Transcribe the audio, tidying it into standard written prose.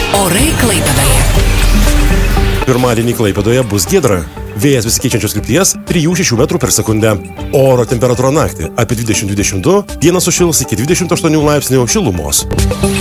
Orai Klaipėdoje. Pirmadienį Klaipėdoje bus giedra. Vėjas besikeičiančios krypties 3-6 metrų per sekundę. Oro temperatūra naktį apie 20-22, dieną sušils iki 28 laipsnių šilumos.